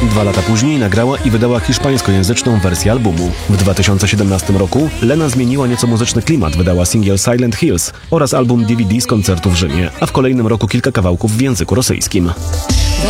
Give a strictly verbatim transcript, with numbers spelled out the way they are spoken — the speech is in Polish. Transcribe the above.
Dwa lata później nagrała i wydała hiszpańskojęzyczną wersję albumu. W dwa tysiące siedemnastym roku Lena zmieniła nieco muzyczny klimat, wydała singiel Silent Hills oraz album D V D z koncertu w Rzymie, a w kolejnym roku kilka kawałków w języku rosyjskim.